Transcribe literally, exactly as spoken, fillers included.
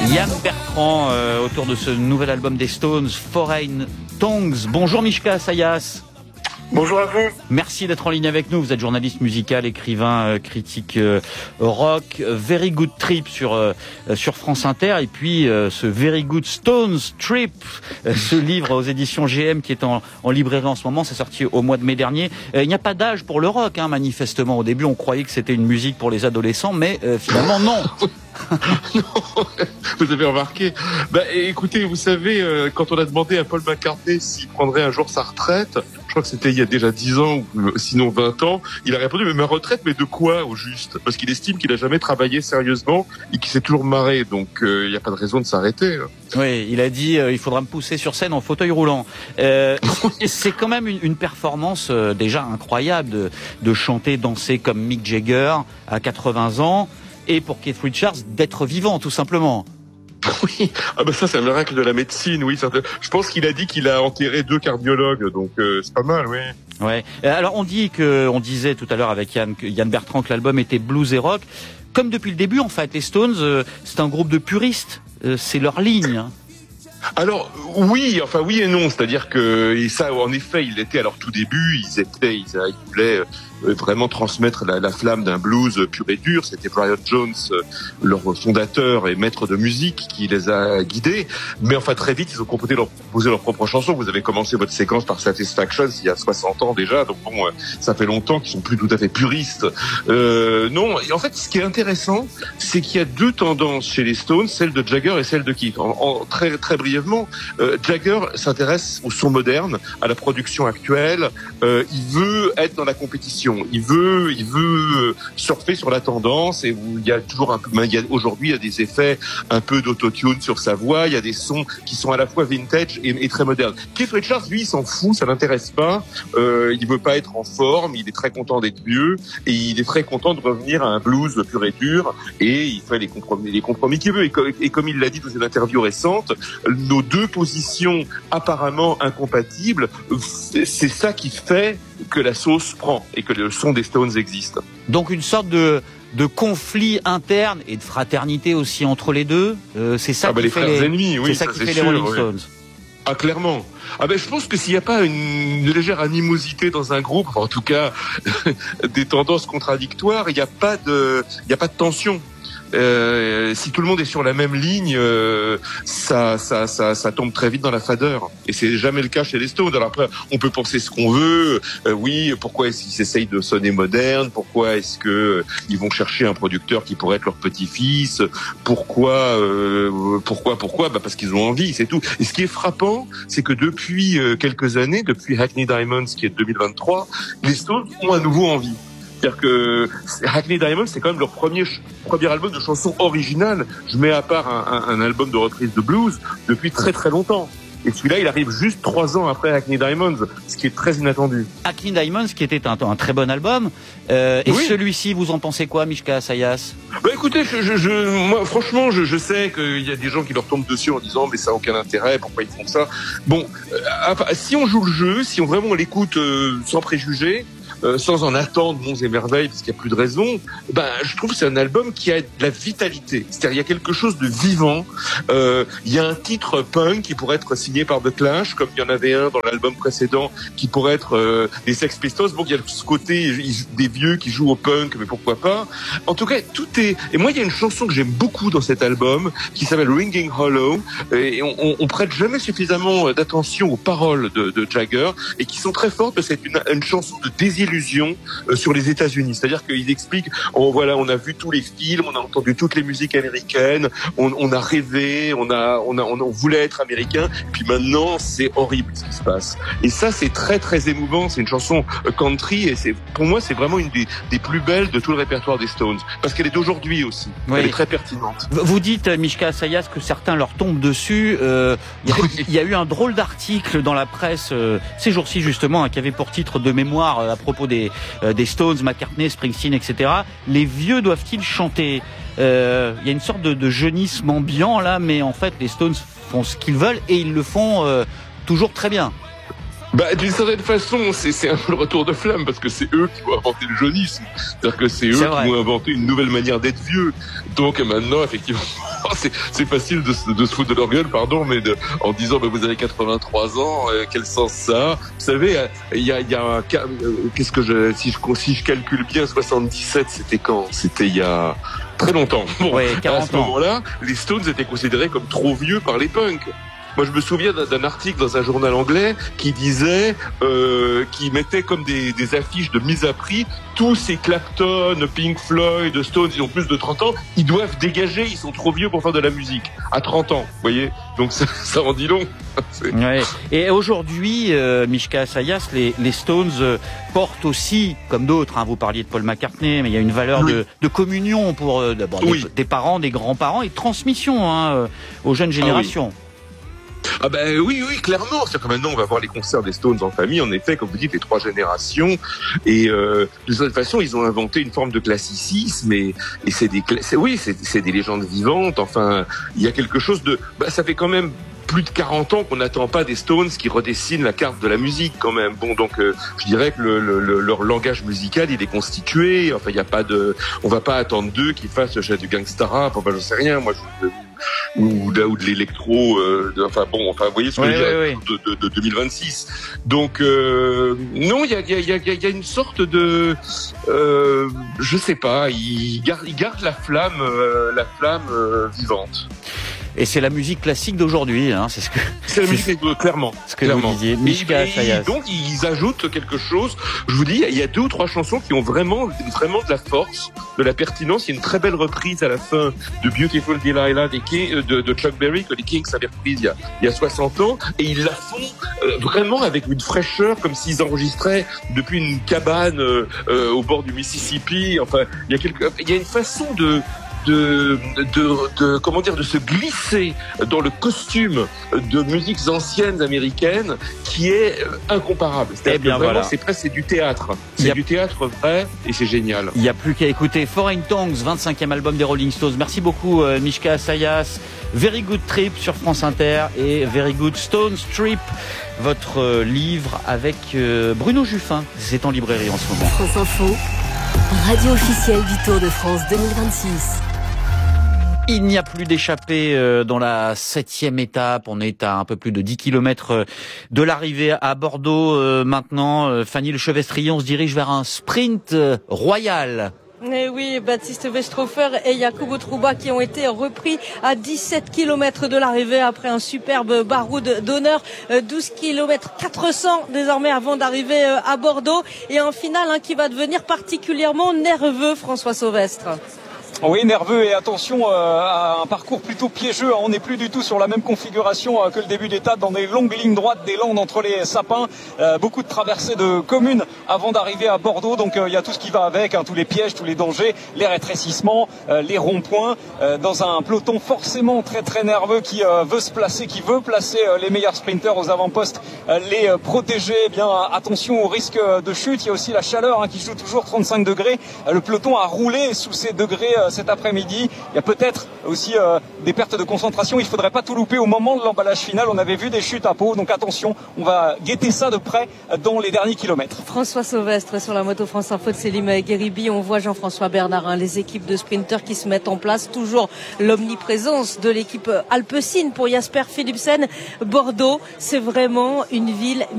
Ian Bertrand, euh, autour de ce nouvel album des Stones, Foreign Tongues. Bonjour Mishka Sayas. Bonjour à vous. Merci d'être en ligne avec nous. Vous êtes journaliste musical, écrivain, euh, critique euh, rock. Very Good Trip sur euh, sur France Inter, et puis euh, ce Very Good Stones Trip, euh, ce livre aux éditions G M qui est en, en librairie en ce moment. C'est sorti au mois de mai dernier. Euh, il n'y a pas d'âge pour le rock, hein, manifestement. Au début, on croyait que c'était une musique pour les adolescents, mais euh, finalement non. Non, vous avez remarqué. Bah, écoutez, vous savez, euh, quand on a demandé à Paul McCartney s'il prendrait un jour sa retraite, je crois que c'était il y a déjà dix ans, ou sinon vingt ans, il a répondu, mais ma retraite, mais de quoi au juste? Parce qu'il estime qu'il a jamais travaillé sérieusement et qu'il s'est toujours marré, donc il euh, n'y a pas de raison de s'arrêter. Oui, il a dit, euh, il faudra me pousser sur scène en fauteuil roulant. Euh, c'est quand même une, une performance euh, déjà incroyable de, de chanter, danser comme Mick Jagger à quatre-vingts ans. Et pour Keith Richards, d'être vivant, tout simplement. Oui, ah ben ça c'est un miracle de la médecine, oui. Ça, je pense qu'il a dit qu'il a enterré deux cardiologues, donc euh, c'est pas mal, oui. Ouais. Alors on dit que, on disait tout à l'heure avec Yann, Yann Bertrand que l'album était blues et rock. Comme depuis le début, en fait, les Stones, euh, c'est un groupe de puristes. Euh, c'est leur ligne. Hein. Alors oui, enfin oui et non, c'est-à-dire que et ça, en effet, il était à leur tout début, ils étaient, ils, ils voulaient vraiment transmettre la, la flamme d'un blues pur et dur. C'était Brian Jones, leur fondateur et maître de musique, qui les a guidés. Mais enfin très vite, ils ont composé leur, composé leur propre chanson. Vous avez commencé votre séquence par Satisfaction il y a soixante ans déjà, donc bon, ça fait longtemps qu'ils sont plus tout à fait puristes. Euh, non, et en fait, ce qui est intéressant, c'est qu'il y a deux tendances chez les Stones, celle de Jagger et celle de Keith. En, en très très brièvement, euh, Jagger s'intéresse au son moderne, à la production actuelle. Euh, il veut être dans la compétition. Il veut, il veut surfer sur la tendance, et où il y a toujours un peu, il y a, aujourd'hui, il y a des effets un peu d'autotune sur sa voix, il y a des sons qui sont à la fois vintage et, et très modernes. Keith Richards, lui, il s'en fout, ça l'intéresse pas, euh, il veut pas être en forme, il est très content d'être vieux, et il est très content de revenir à un blues pur et dur, et il fait les compromis, les compromis qu'il veut, et, co- et comme il l'a dit dans une interview récente, nos deux positions apparemment incompatibles, c'est, c'est ça qui fait que la sauce prend et que le son des Stones existe. Donc une sorte de, de conflit interne et de fraternité aussi entre les deux. Euh, c'est ça ah bah qui les fait frères les, ennemis, oui, c'est ça, ça qui c'est fait sûr, les Rolling oui. Stones. Ah clairement. Ah ben je pense que s'il n'y a pas une légère animosité dans un groupe, en tout cas des tendances contradictoires, il n'y a pas de, il n'y a pas de tension. Euh, si tout le monde est sur la même ligne, euh, ça, ça, ça, ça tombe très vite dans la fadeur. Et c'est jamais le cas chez les Stones. Alors après, on peut penser ce qu'on veut. Euh, oui, pourquoi est-ce qu'ils essayent de sonner moderne? Pourquoi est-ce que euh, ils vont chercher un producteur qui pourrait être leur petit-fils? Pourquoi, euh, pourquoi, pourquoi? Bah parce qu'ils ont envie, c'est tout. Et ce qui est frappant, c'est que depuis euh, quelques années, depuis Hackney Diamonds, qui est de deux mille vingt-trois, les Stones ont à nouveau envie. C'est-à-dire que Hackney Diamonds, c'est quand même leur premier premier album de chansons originales. Je mets à part un, un, un album de reprise de blues depuis très très longtemps. Et celui-là, il arrive juste trois ans après Hackney Diamonds, ce qui est très inattendu. Hackney Diamonds, qui était un, un très bon album. Euh, et oui. Celui-ci, vous en pensez quoi, Mishka Sayas? Bah écoutez, je, je, je, moi, franchement, je, je sais qu'il y a des gens qui leur tombent dessus en disant mais ça n'a aucun intérêt, pourquoi ils font ça? Bon, euh, si on joue le jeu, si on vraiment on l'écoute euh, sans préjugés, Euh, sans en attendre monts et merveilles, parce qu'il n'y a plus de raison, ben, je trouve que c'est un album qui a de la vitalité. C'est-à-dire, il y a quelque chose de vivant. Euh, il y a un titre punk qui pourrait être signé par The Clash, comme il y en avait un dans l'album précédent qui pourrait être euh, des Sex Pistols. Bon, il y a ce côté des vieux qui jouent au punk, mais pourquoi pas. En tout cas, tout est... Et moi, il y a une chanson que j'aime beaucoup dans cet album, qui s'appelle Ringing Hollow, et on, on, on prête jamais suffisamment d'attention aux paroles de, de Jagger, et qui sont très fortes, parce que c'est une, une chanson de désillusion sur les États-Unis. C'est-à-dire qu'il explique, oh, voilà, on a vu tous les films, on a entendu toutes les musiques américaines, on, on a rêvé, on a, on a, on voulait être américain, puis maintenant c'est horrible ce qui se passe. Et ça, c'est très très émouvant. C'est une chanson country, et c'est, pour moi, c'est vraiment une des, des plus belles de tout le répertoire des Stones, parce qu'elle est d'aujourd'hui aussi. Oui. Elle est très pertinente. Vous dites, Mishka Sayas, que certains leur tombent dessus. Euh, il, y a, oui. il y a eu un drôle d'article dans la presse euh, ces jours-ci justement, hein, qui avait pour titre de mémoire euh, à propos des, euh, des Stones, McCartney, Springsteen, et cetera. Les vieux doivent-ils chanter? euh, Il y a une sorte de, de jeunisme ambiant là, mais en fait les Stones font ce qu'ils veulent et ils le font euh, toujours très bien. Bah, d'une certaine façon, c'est, c'est un peu le retour de flamme, parce que c'est eux qui ont inventé le jeunisme. C'est-à-dire que c'est eux c'est qui ont inventé une nouvelle manière d'être vieux. Donc maintenant, effectivement, c'est, c'est facile de, de se foutre de leur gueule, pardon, mais de, en disant, bah, vous avez quatre-vingt-trois ans, euh, quel sens ça a? Vous savez, il y a, il y a un, euh, qu'est-ce que je, si je, si je calcule bien, soixante-dix-sept, c'était quand? C'était il y a très longtemps. Bon, ouais, quarante à ce moment-là, les Stones étaient considérés comme trop vieux par les punks. Moi, je me souviens d'un, d'un article dans un journal anglais qui disait, euh, qui mettait comme des, des affiches de mise à prix, tous ces Clapton, Pink Floyd, Stones, ils ont plus de trente ans, ils doivent dégager, ils sont trop vieux pour faire de la musique. À trente ans, vous voyez? Donc ça, ça en dit long. Ouais. Et aujourd'hui, euh, Mishka Assayas, les, les Stones euh, portent aussi, comme d'autres, hein, vous parliez de Paul McCartney, mais il y a une valeur oui. de, de communion pour euh, d'abord oui. des, des parents, des grands-parents et de transmission hein, euh, aux jeunes générations. Ah oui. Ah ben oui, oui, clairement. C'est que maintenant on va voir les concerts des Stones en famille. En effet, comme vous dites, les trois générations. Et euh, de toute façon, ils ont inventé une forme de classicisme. Et, et c'est des, c'est, oui, c'est, c'est des légendes vivantes. Enfin, il y a quelque chose de. Bah, ça fait quand même plus de quarante ans qu'on n'attend pas des Stones qui redessinent la carte de la musique quand même. Bon, donc euh, je dirais que le, le, leur langage musical il est constitué. Enfin, il y a pas de, on va pas attendre d'eux qu'ils fassent je sais, du gangsta rap. Enfin, je sais rien. Moi, je, ou de, ou de l'électro. Euh, de, enfin bon, enfin vous voyez ce que ouais, je veux dire ouais. de, de, de deux mille vingt-six. Donc euh, non, il y a, il y a, il y a une sorte de, euh, je sais pas. Ils gardent, ils gardent la flamme, euh, la flamme euh, vivante. Et c'est la musique classique d'aujourd'hui, hein, c'est ce que. C'est la musique, c'est... clairement. Ce que clairement. vous disiez, Mishka Assayas. Donc ils ajoutent quelque chose. Je vous dis, il y a deux ou trois chansons qui ont vraiment, vraiment de la force, de la pertinence. Il y a une très belle reprise à la fin de Beautiful Delilah des King, de, de Chuck Berry que les Kings avaient reprise il y a, il y a soixante ans, et ils la font euh, vraiment avec une fraîcheur, comme s'ils enregistraient depuis une cabane euh, euh, au bord du Mississippi. Enfin, il y a quelque, il y a une façon de De, de, de, comment dire, de se glisser dans le costume de musiques anciennes américaines qui est incomparable. C'est-à-dire eh bien, que vraiment, voilà. c'est presque c'est du théâtre. C'est a... du théâtre vrai et c'est génial. Il n'y a plus qu'à écouter Foreign Tongues, vingt-cinquième album des Rolling Stones. Merci beaucoup, euh, Mishka Assayas. Very Good Trip sur France Inter et Very Good Stones Trip, votre euh, livre avec euh, Bruno Juffin. C'est en librairie en ce moment. France Info, radio officielle du Tour de France deux mille vingt-six. Il n'y a plus d'échappée dans la septième étape. On est à un peu plus de dix kilomètres de l'arrivée à Bordeaux. Maintenant, Fanny Lechevestrier, on se dirige vers un sprint royal. Eh oui, Baptiste Westhofer et Jacobo Trouba qui ont été repris à dix-sept kilomètres de l'arrivée après un superbe baroud d'honneur. douze kilomètres quatre cents désormais avant d'arriver à Bordeaux. Et un final hein, qui va devenir particulièrement nerveux, François Sauvestre. Oui, nerveux et attention euh, à un parcours plutôt piégeux. On n'est plus du tout sur la même configuration euh, que le début d'étape dans des longues lignes droites des Landes entre les sapins. Euh, beaucoup de traversées de communes avant d'arriver à Bordeaux. Donc il euh, y a tout ce qui va avec, hein, tous les pièges, tous les dangers, les rétrécissements, euh, les ronds-points. Euh, dans un peloton forcément très très nerveux qui euh, veut se placer, qui veut placer euh, les meilleurs sprinteurs aux avant-postes, euh, les euh, protéger. Eh bien attention au risque de chute. Il y a aussi la chaleur hein, qui joue toujours trente-cinq degrés. Euh, le peloton a roulé sous ces degrés euh, cet après-midi. Il y a peut-être aussi euh, des pertes de concentration. Il ne faudrait pas tout louper au moment de l'emballage final. On avait vu des chutes à Pau, donc attention, on va guetter ça de près dans les derniers kilomètres. François Sauvestre sur la moto France Info de Célim Guéribi. On voit Jean-François Bernard, hein, les équipes de sprinteurs qui se mettent en place. Toujours l'omniprésence de l'équipe Alpecin pour Jasper Philipsen. Bordeaux, c'est vraiment une ville